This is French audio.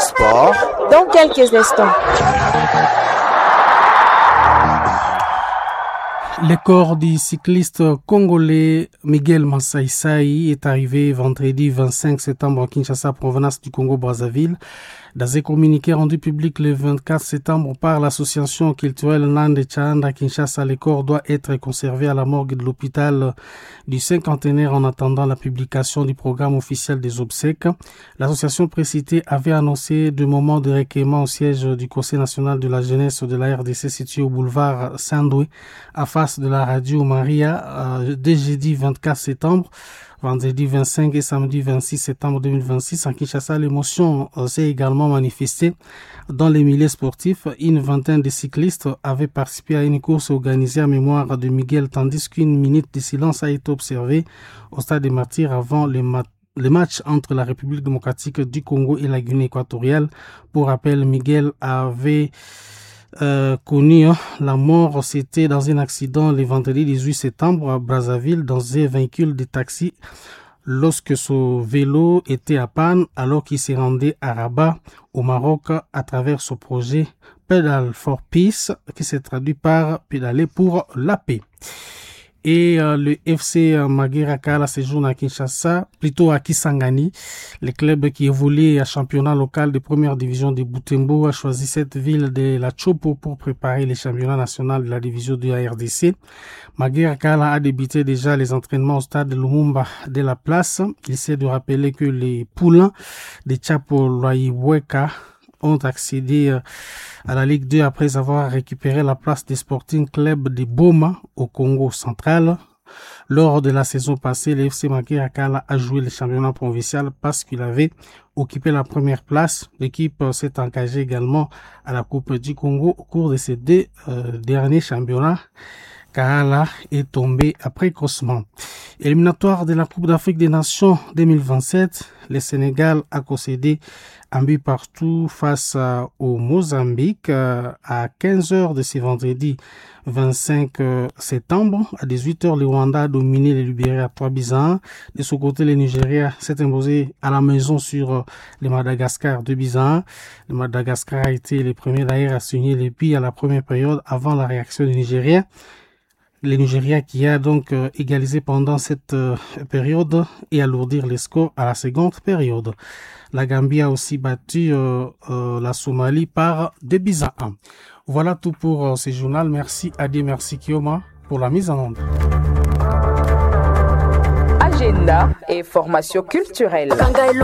sport dans quelques instants. Le corps du cycliste congolais Miguel Massaïsaï est arrivé vendredi 25 septembre à Kinshasa, provenance du Congo-Brazzaville. Dans un communiqué rendu public le 24 septembre par l'association culturelle Nande Chand à Kinshasa, le corps doit être conservé à la morgue de l'hôpital du cinquantenaire en attendant la publication du programme officiel des obsèques. L'association précitée avait annoncé de moments de recueillement au siège du Conseil national de la jeunesse de la RDC situé au boulevard Saint-Doué, à face de la radio Maria, dès jeudi 24 septembre. Vendredi 25 et samedi 26 septembre 2026, à Kinshasa, l'émotion s'est également manifestée dans les milieux sportifs. Une vingtaine de cyclistes avaient participé à une course organisée en mémoire de Miguel, tandis qu'une minute de silence a été observée au stade des Martyrs avant le match entre la République démocratique du Congo et la Guinée équatoriale. Pour rappel, Miguel avait connu la mort, c'était dans un accident le vendredi 18 septembre à Brazzaville dans un véhicule de taxi lorsque son vélo était à panne alors qu'il s'est rendu à Rabat au Maroc à travers son projet Pedal for Peace qui s'est traduit par pédaler pour la paix. Et le FC Maguera Kala séjourne à Kinshasa, plutôt à Kisangani. Le club qui évolue à championnat local de première division de Butembo a choisi cette ville de la Chopo pour préparer les championnats nationaux de la division de la RDC. Maguera Kala a débuté déjà les entraînements au stade de Lumumba de la place. Il s'est de rappeler que les poulains de Chapo Loaiweka ont accédé à la Ligue 2 après avoir récupéré la place des Sporting Club de Boma au Congo central. Lors de la saison passée, le FC Maguera Kala a joué le championnat provincial parce qu'il avait occupé la première place. L'équipe s'est engagée également à la Coupe du Congo au cours de ces deux derniers championnats. Kala est tombé précocement. Éliminatoire de la Coupe d'Afrique des Nations 2027, le Sénégal a concédé un but partout face au Mozambique à 15h de ce vendredi 25 septembre. À 18h, le Rwanda a dominé le Libéria 3-1. De son côté, le Nigeria s'est imposé à la maison sur le Madagascar 2-1. Le Madagascar a été le premier d'ailleurs à signer les buts à la première période avant la réaction du Nigeria. Le Nigeria qui a donc égalisé pendant cette période et alourdir les scores à la seconde période. La Gambie a aussi battu la Somalie par 2-1. Voilà tout pour ce journal. Merci Adi, merci Kioma pour la mise en onde. Agenda et formation culturelle.